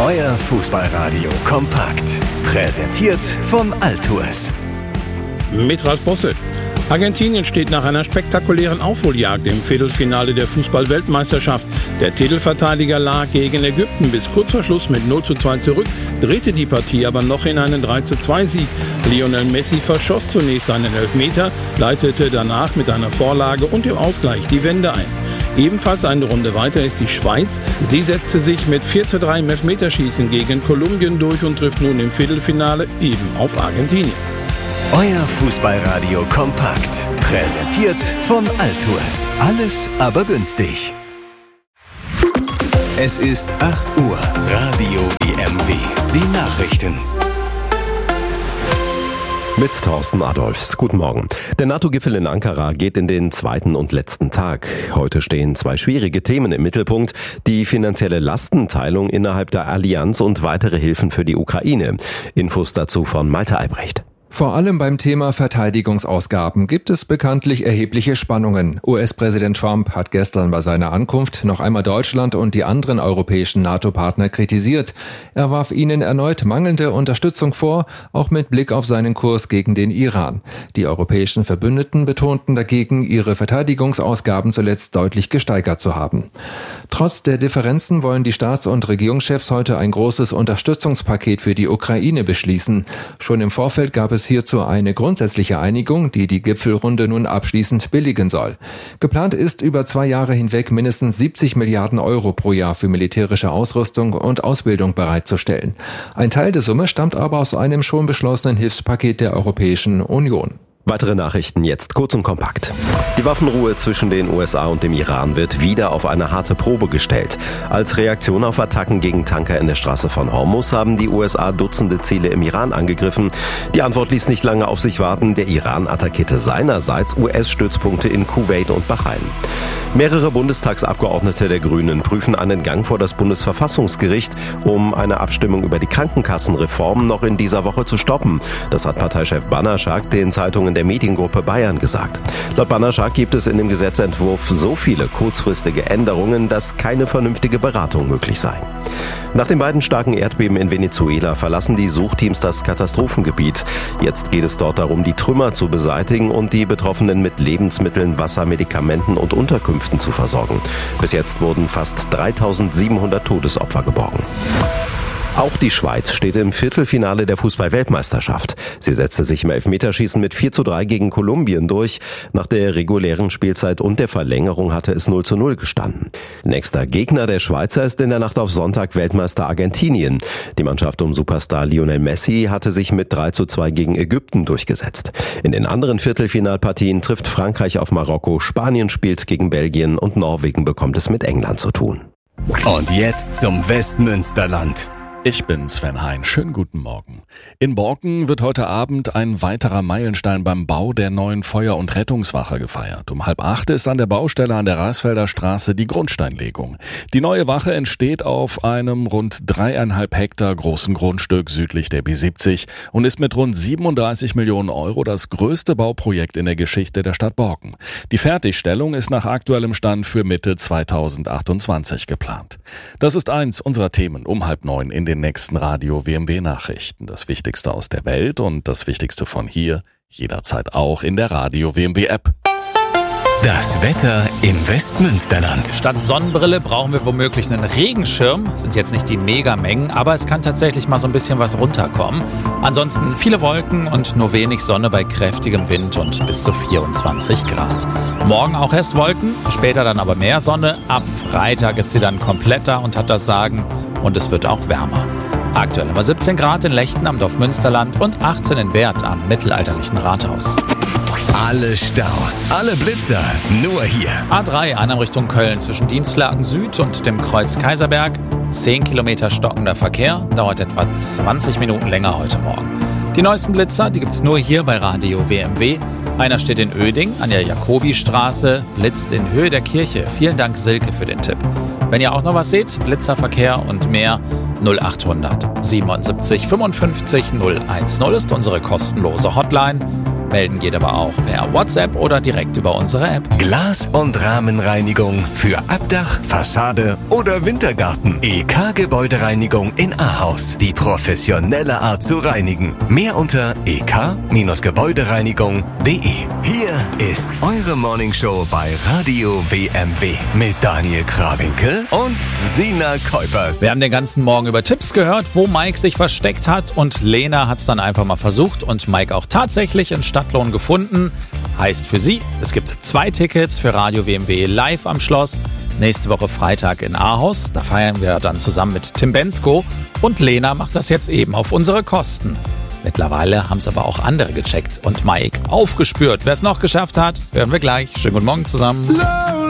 Euer Fußballradio kompakt. Präsentiert von Altours. Mit Ralf Bosse. Argentinien steht nach einer spektakulären Aufholjagd im Viertelfinale der Fußball-Weltmeisterschaft. Der Titelverteidiger lag gegen Ägypten bis kurz vor Schluss mit 0:2 zurück, drehte die Partie aber noch in einen 3:2-Sieg. Lionel Messi verschoss zunächst seinen Elfmeter, leitete danach mit einer Vorlage und dem Ausgleich die Wende ein. Ebenfalls eine Runde weiter ist die Schweiz. Sie setzte sich mit 4:3 im Elfmeterschießen gegen Kolumbien durch und trifft nun im Viertelfinale eben auf Argentinien. Euer Fußballradio kompakt. Präsentiert von Altours. Alles aber günstig. Es ist 8 Uhr. Radio WMW. Die Nachrichten. Mit Thorsten Adolfs. Guten Morgen. Der NATO-Gipfel in Ankara geht in den zweiten und letzten Tag. Heute stehen 2 schwierige Themen im Mittelpunkt. Die finanzielle Lastenteilung innerhalb der Allianz und weitere Hilfen für die Ukraine. Infos dazu von Malte Albrecht. Vor allem beim Thema Verteidigungsausgaben gibt es bekanntlich erhebliche Spannungen. US-Präsident Trump hat gestern bei seiner Ankunft noch einmal Deutschland und die anderen europäischen NATO-Partner kritisiert. Er warf ihnen erneut mangelnde Unterstützung vor, auch mit Blick auf seinen Kurs gegen den Iran. Die europäischen Verbündeten betonten dagegen, ihre Verteidigungsausgaben zuletzt deutlich gesteigert zu haben. Trotz der Differenzen wollen die Staats- und Regierungschefs heute ein großes Unterstützungspaket für die Ukraine beschließen. Schon im Vorfeld gab es hierzu eine grundsätzliche Einigung, die die Gipfelrunde nun abschließend billigen soll. Geplant ist, über 2 Jahre hinweg mindestens 70 Milliarden Euro pro Jahr für militärische Ausrüstung und Ausbildung bereitzustellen. Ein Teil der Summe stammt aber aus einem schon beschlossenen Hilfspaket der Europäischen Union. Weitere Nachrichten jetzt kurz und kompakt. Die Waffenruhe zwischen den USA und dem Iran wird wieder auf eine harte Probe gestellt. Als Reaktion auf Attacken gegen Tanker in der Straße von Hormuz haben die USA Dutzende Ziele im Iran angegriffen. Die Antwort ließ nicht lange auf sich warten. Der Iran attackierte seinerseits US-Stützpunkte in Kuwait und Bahrain. Mehrere Bundestagsabgeordnete der Grünen prüfen einen Gang vor das Bundesverfassungsgericht, um eine Abstimmung über die Krankenkassenreform noch in dieser Woche zu stoppen. Das hat Parteichef Bannerschak den Zeitungen der Mediengruppe Bayern gesagt. Laut Bannerschak gibt es in dem Gesetzentwurf so viele kurzfristige Änderungen, dass keine vernünftige Beratung möglich sei. Nach den beiden starken Erdbeben in Venezuela verlassen die Suchteams das Katastrophengebiet. Jetzt geht es dort darum, die Trümmer zu beseitigen und die Betroffenen mit Lebensmitteln, Wasser, Medikamenten und Unterkünften zu versorgen. Bis jetzt wurden fast 3700 Todesopfer geborgen. Auch die Schweiz steht im Viertelfinale der Fußball-Weltmeisterschaft. Sie setzte sich im Elfmeterschießen mit 4:3 gegen Kolumbien durch. Nach der regulären Spielzeit und der Verlängerung hatte es 0:0 gestanden. Nächster Gegner der Schweizer ist in der Nacht auf Sonntag Weltmeister Argentinien. Die Mannschaft um Superstar Lionel Messi hatte sich mit 3:2 gegen Ägypten durchgesetzt. In den anderen Viertelfinalpartien trifft Frankreich auf Marokko, Spanien spielt gegen Belgien und Norwegen bekommt es mit England zu tun. Und jetzt zum Westmünsterland. Ich bin Sven Hein. Schönen guten Morgen. In Borken wird heute Abend ein weiterer Meilenstein beim Bau der neuen Feuer- und Rettungswache gefeiert. Um 7:30 ist an der Baustelle an der Raisfelder Straße die Grundsteinlegung. Die neue Wache entsteht auf einem rund 3,5 Hektar großen Grundstück südlich der B70 und ist mit rund 37 Millionen Euro das größte Bauprojekt in der Geschichte der Stadt Borken. Die Fertigstellung ist nach aktuellem Stand für Mitte 2028 geplant. Das ist eins unserer Themen um 8:30 in den nächsten Radio WMW Nachrichten. Das Wichtigste aus der Welt und das Wichtigste von hier, jederzeit auch in der Radio WMW App. Das Wetter im Westmünsterland. Statt Sonnenbrille brauchen wir womöglich einen Regenschirm. Sind jetzt nicht die Megamengen, aber es kann tatsächlich mal so ein bisschen was runterkommen. Ansonsten viele Wolken und nur wenig Sonne bei kräftigem Wind und bis zu 24 Grad. Morgen auch erst Wolken, später dann aber mehr Sonne. Ab Freitag ist sie dann komplett da und hat das Sagen und es wird auch wärmer. Aktuell haben wir 17 Grad in Lechten am Dorf Münsterland und 18 in Werth am mittelalterlichen Rathaus. Alle Staus, alle Blitzer, nur hier. A3 Annam Richtung Köln zwischen Dienstlaken Süd und dem Kreuz Kaiserberg. 10 Kilometer stockender Verkehr, dauert etwa 20 Minuten länger heute Morgen. Die neuesten Blitzer, die gibt es nur hier bei Radio WMW. Einer steht in Oeding an der Jakobistraße, blitzt in Höhe der Kirche. Vielen Dank Silke für den Tipp. Wenn ihr auch noch was seht, Blitzerverkehr und mehr, 0800 77 55 010 ist unsere kostenlose Hotline. Melden geht aber auch per WhatsApp oder direkt über unsere App. Glas- und Rahmenreinigung für Abdach, Fassade oder Wintergarten. EK Gebäudereinigung in Ahaus. Die professionelle Art zu reinigen. Mehr unter ek-gebäudereinigung.de. Hier ist eure Morningshow bei Radio WMW mit Daniel Krawinkel und Sina Kuipers. Wir haben den ganzen Morgen über Tipps gehört, wo Mike sich versteckt hat, und Lena hat es dann einfach mal versucht und Mike auch tatsächlich in Stadtlohn gefunden. Heißt für sie, es gibt 2 Tickets für Radio WMW live am Schloss. Nächste Woche Freitag in Ahaus. Da feiern wir dann zusammen mit Tim Bensko. Und Lena macht das jetzt eben auf unsere Kosten. Mittlerweile haben es aber auch andere gecheckt und Mike aufgespürt. Wer es noch geschafft hat, hören wir gleich. Schönen guten Morgen zusammen.